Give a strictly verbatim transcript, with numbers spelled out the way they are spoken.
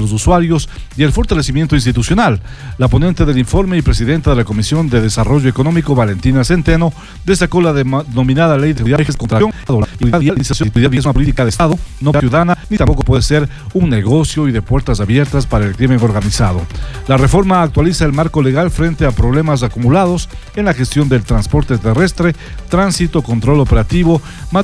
los usuarios y el fortalecimiento institucional. La ponente del informe y presidenta de la Comisión de Desarrollo Económico, Valentina Centeno, destacó la denominada Ley de Viajes contra la realización de una política de Estado, no ciudadana, ni tampoco puede ser un negocio y de puertas abiertas para el crimen organizado. La reforma actualiza el marco legal frente a problemas acumulados en la gestión del transporte terrestre, tránsito, control operativo,